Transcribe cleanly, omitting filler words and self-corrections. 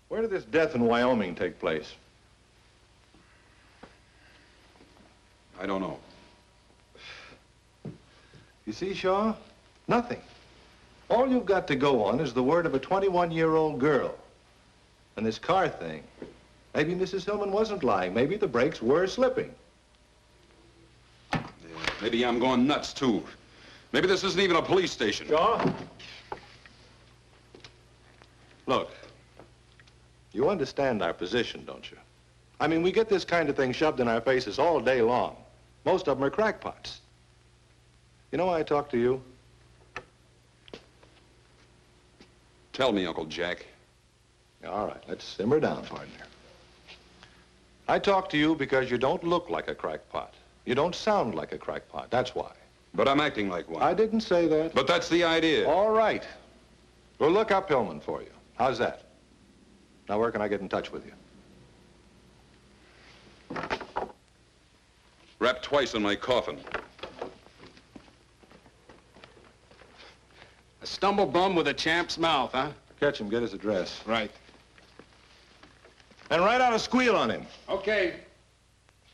Where did this death in Wyoming take place? I don't know. You see, Shaw? Nothing. All you've got to go on is the word of a 21-year-old girl. And this car thing. Maybe Mrs. Hillman wasn't lying. Maybe the brakes were slipping. Yeah, maybe I'm going nuts, too. Maybe this isn't even a police station. Shaw? Look, you understand our position, don't you? I mean, we get this kind of thing shoved in our faces all day long. Most of them are crackpots. You know why I talk to you? Tell me, Uncle Jack. All right, let's simmer down, partner. I talk to you because you don't look like a crackpot. You don't sound like a crackpot, that's why. But I'm acting like one. I didn't say that. But that's the idea. All right. We'll look up Hillman for you. How's that? Now, where can I get in touch with you? Wrapped twice in my coffin. A stumble bum with a champ's mouth, huh? Catch him, get his address. Right. And write out a squeal on him. Okay.